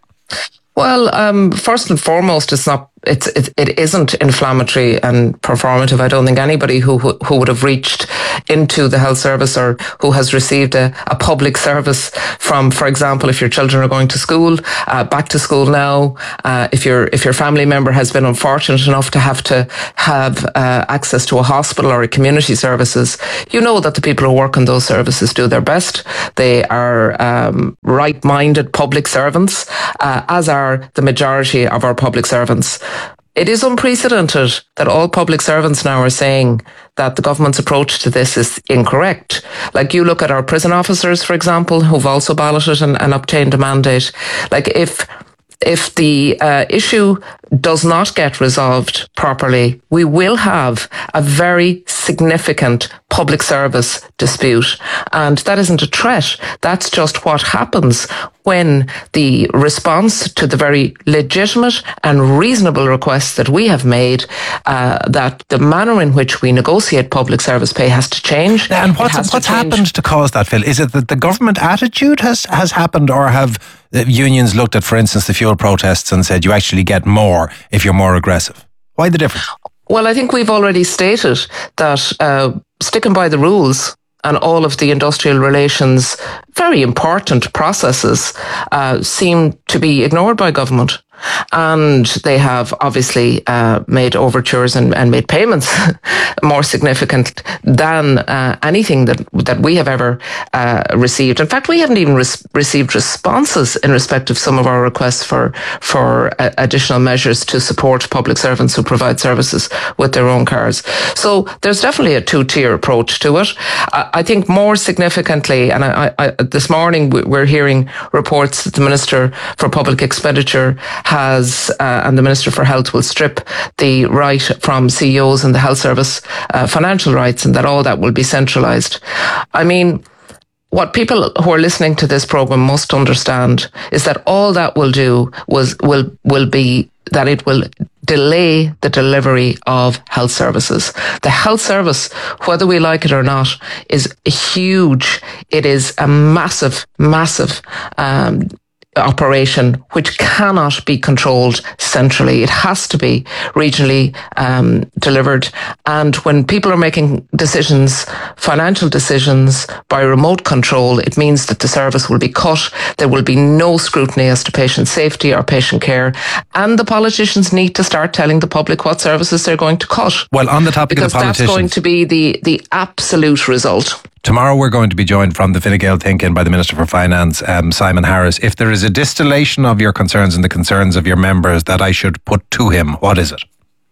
Well, um, first and foremost, it's not. It's it, it isn't inflammatory and performative. I don't think anybody who who would have reached into the health service or who has received a, a public service from, for example, if your children are going to school, uh, back to school now, uh, if your if your family member has been unfortunate enough to have to have uh, access to a hospital or a community services, you know that the people who work in those services do their best. They are um, right-minded public servants, uh, as are the majority of our public servants. It is unprecedented that all public servants now are saying that the government's approach to this is incorrect. Like you look at our prison officers, for example, who've also balloted and, and obtained a mandate. Like if if the uh, issue does not get resolved properly, we will have a very significant public service dispute. And that isn't a threat. That's just what happens when the response to the very legitimate and reasonable requests that we have made, uh, that the manner in which we negotiate public service pay has to change. And what's, what's happened to cause that, Phil? Is it that the government attitude has, has happened, or have the unions looked at, for instance, the fuel protests and said you actually get more if you're more aggressive? Why the difference? Well, I think we've already stated that uh, sticking by the rules and all of the industrial relations, very important processes, uh, seem to be ignored by government. And they have obviously uh, made overtures and, and made payments more significant than uh, anything that that we have ever uh, received. In fact, we haven't even res- received responses in respect of some of our requests for for uh, additional measures to support public servants who provide services with their own cars. So there's definitely a two-tier approach to it. I, I think more significantly, and I, I, this morning we're hearing reports that the Minister for Public Expenditure has, uh, and the Minister for Health will strip the right from C E Os in the health service, uh, financial rights, and that all that will be centralised. I mean, what people who are listening to this programme must understand is that all that will do was will will be that it will delay the delivery of health services. The health service, whether we like it or not, is huge. It is a massive, massive um operation which cannot be controlled centrally. It has to be regionally um, delivered. And when people are making decisions, financial decisions by remote control, it means that the service will be cut. There will be no scrutiny as to patient safety or patient care. And the politicians need to start telling the public what services they're going to cut. Well, on the topic because of the politicians, that's going to be the, the absolute result. Tomorrow we're going to be joined from the Fine Gael think-in by the Minister for Finance, um, Simon Harris. If there is a distillation of your concerns and the concerns of your members that I should put to him, what is it?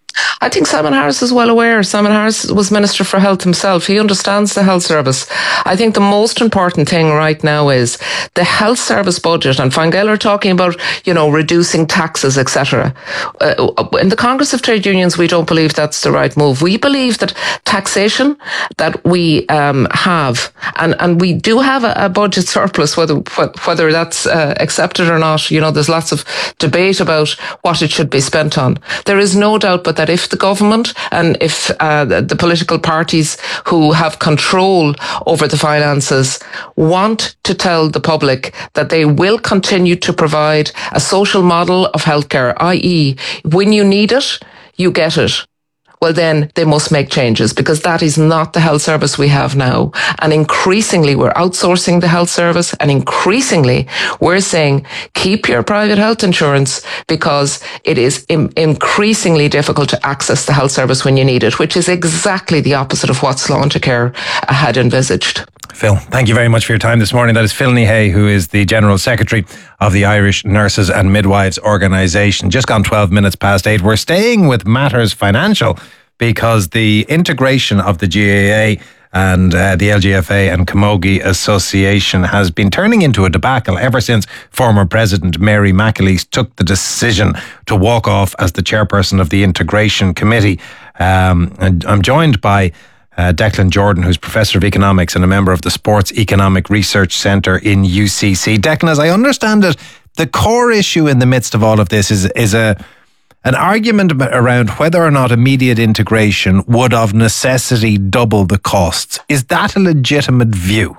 I think Simon Harris is well aware. Simon Harris was Minister for Health himself. He understands the health service. I think the most important thing right now is the health service budget. And Fine Gael are talking about, you know, reducing taxes, et cetera. Uh, in the Congress of Trade Unions, we don't believe that's the right move. We believe that taxation that we um, have, and, and we do have a, a budget surplus, whether whether that's uh, accepted or not. You know, there's lots of debate about what it should be spent on. There is no doubt but that that if the government and if uh, the, the political parties who have control over the finances want to tell the public that they will continue to provide a social model of healthcare, that is when you need it, you get it, well then they must make changes, because that is not the health service we have now. And increasingly we're outsourcing the health service, and increasingly we're saying keep your private health insurance, because it is im- increasingly difficult to access the health service when you need it, which is exactly the opposite of what Sláintecare had envisaged. Phil, thank you very much for your time this morning. That is Phil Nihay, who is the General Secretary of the Irish Nurses and Midwives Organisation. Just gone twelve minutes past eight. We're staying with matters financial because the integration of the G A A and uh, the L G F A and Camogie Association has been turning into a debacle ever since former President Mary McAleese took the decision to walk off as the chairperson of the Integration Committee. Um, and I'm joined by Uh, Declan Jordan, who's Professor of Economics and a member of the Sports Economic Research Centre in U C C. Declan, as I understand it, the core issue in the midst of all of this is is a an argument around whether or not immediate integration would of necessity double the costs. Is that a legitimate view?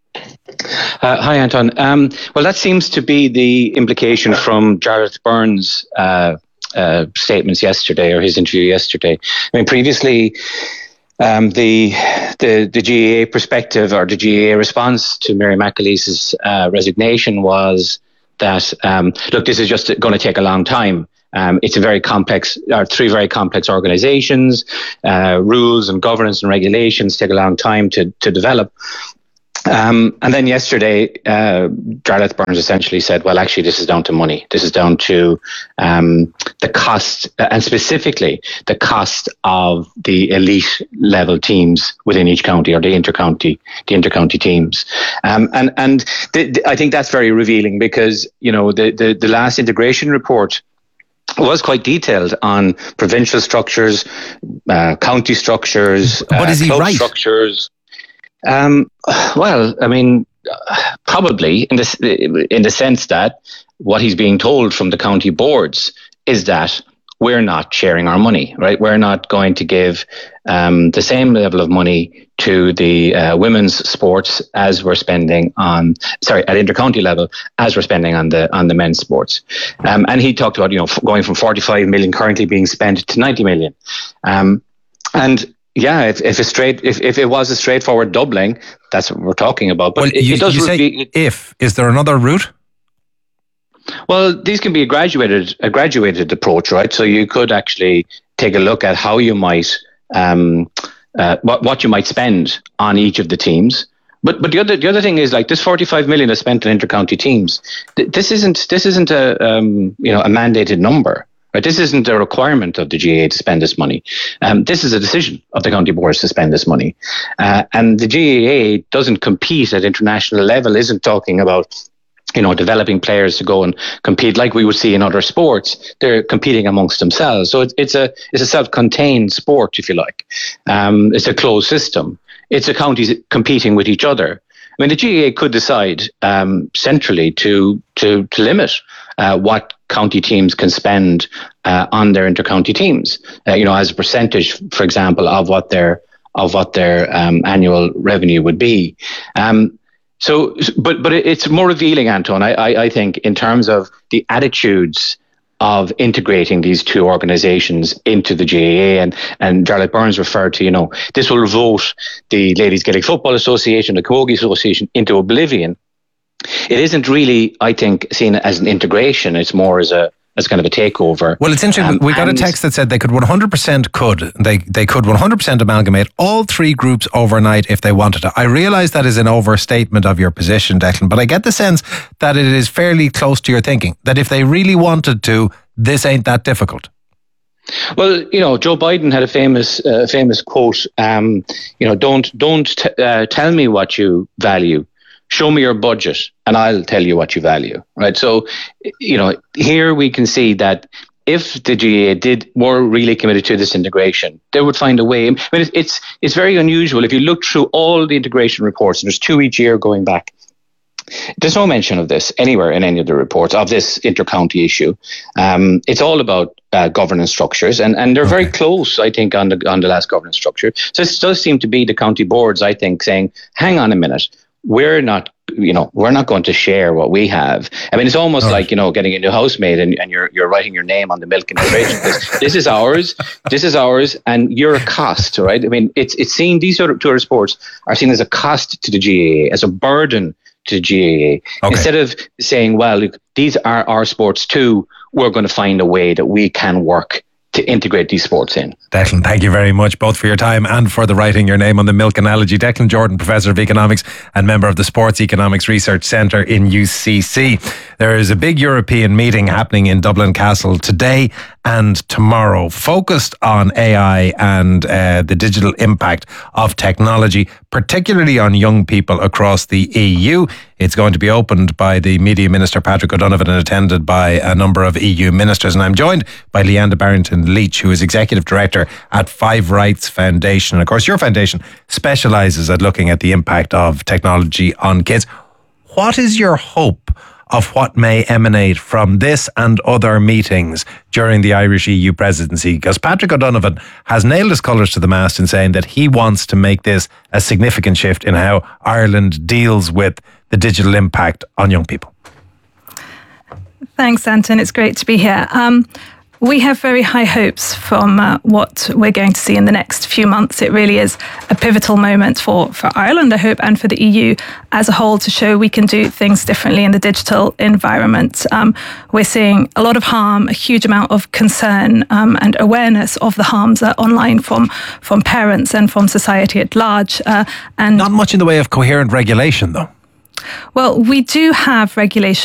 Uh, hi, Anton. Um, well, that seems to be the implication from Jarlath Byrne's uh, uh, statements yesterday, or his interview yesterday. I mean, previously, Um, the the the G A A perspective, or the G A A response to Mary McAleese's uh, resignation, was that um, look, this is just going to take a long time. Um, it's a very complex, or three very complex organisations. Uh, rules and governance and regulations take a long time to to develop. Um, and then yesterday, uh, Jarlath Byrne essentially said, well, actually, this is down to money. This is down to um, the cost, and specifically the cost of the elite level teams within each county, or the intercounty, the intercounty teams. Um, and and th- th- I think that's very revealing, because, you know, the, the, the last integration report was quite detailed on provincial structures, uh, county structures, but uh, is he club right? structures. Um, well, I mean, probably in the in the sense that what he's being told from the county boards is that we're not sharing our money, right? We're not going to give um, the same level of money to the uh, women's sports as we're spending on, sorry, at intercounty level, as we're spending on the on the men's sports. Um, and he talked about, you know, going from forty-five million currently being spent to ninety million. Um, and Yeah, if, if it's straight, if, if it was a straightforward doubling, that's what we're talking about. But well, it, you, it does you say reveal, if. Is there another route? Well, these can be a graduated, a graduated approach, right? So you could actually take a look at how you might, um, uh, what what you might spend on each of the teams. But but the other the other thing is, like, this forty-five million is spent on intercounty teams. Th- this isn't this isn't a um, you know a mandated number. Right? This isn't a requirement of the G A A to spend this money. Um, this is a decision of the county boards to spend this money. Uh, and the G A A doesn't compete at international level, isn't talking about, you know, developing players to go and compete like we would see in other sports. They're competing amongst themselves. So it's, it's a it's a self-contained sport, if you like. Um, it's a closed system. It's the counties competing with each other. I mean, the G A A could decide um, centrally to to to limit uh, what county teams can spend uh, on their intercounty teams, uh, you know, as a percentage, for example, of what their of what their um, annual revenue would be. Um, so, but but it's more revealing, Anton, I, I I think, in terms of the attitudes of integrating these two organisations into the G A A. And, and Jarlath Byrne's referred to, you know, this will vote the Ladies Gaelic Football Association, the Camogie Association into oblivion. It isn't really, I think, seen as an integration. It's more as a as kind of a takeover. Well, it's interesting. Um, we got a text that said they could one hundred percent could. They they could one hundred percent amalgamate all three groups overnight if they wanted to. I realise that is an overstatement of your position, Declan, but I get the sense that it is fairly close to your thinking, that if they really wanted to, this ain't that difficult. Well, you know, Joe Biden had a famous uh, famous quote, um, you know, don't, don't t- uh, tell me what you value. Show me your budget and I'll tell you what you value, right? So, you know, here we can see that if the G A A did were really committed to this integration, they would find a way. I mean, it's it's very unusual. If you look through all the integration reports, and there's two each year going back, there's no mention of this anywhere in any of the reports of this inter-county issue. Um, it's all about uh, governance structures, and, and they're very close, I think, on the on the last governance structure. So it does seem to be the county boards, I think, saying, "Hang on a minute, we're not." You know, we're not going to share what we have. I mean, it's almost like, you know, getting a new housemaid and, and you're you're writing your name on the milk in the fridge. This, this is ours. This is ours, and you're a cost, right? I mean, it's it's seen, these sort of tour sports are seen as a cost to the G A A, as a burden to the G A A. Okay. Instead of saying, well, look, these are our sports too, we're going to find a way that we can work to integrate these sports in. Declan, thank you very much, both for your time and for the writing your name on the milk analogy. Declan Jordan, Professor of Economics and member of the Sports Economics Research Centre in U C C. There is a big European meeting happening in Dublin Castle today and tomorrow, focused on A I and uh, the digital impact of technology, particularly on young people across the E U. It's going to be opened by the Media Minister Patrick O'Donovan and attended by a number of E U ministers. And I'm joined by Leanda Barrington-Leach, who is Executive Director at Five Rights Foundation. And of course, your foundation specialises at looking at the impact of technology on kids. What is your hope of what may emanate from this and other meetings during the Irish E U presidency? Because Patrick O'Donovan has nailed his colours to the mast in saying that he wants to make this a significant shift in how Ireland deals with the digital impact on young people. Thanks, Anton. It's great to be here. Um, we have very high hopes from uh, what we're going to see in the next few months. It really is a pivotal moment for, for Ireland, I hope, and for the E U as a whole to show we can do things differently in the digital environment. Um, we're seeing a lot of harm, a huge amount of concern um, and awareness of the harms uh, online from, from parents and from society at large. Uh, and not much in the way of coherent regulation, though. Well, we do have regulation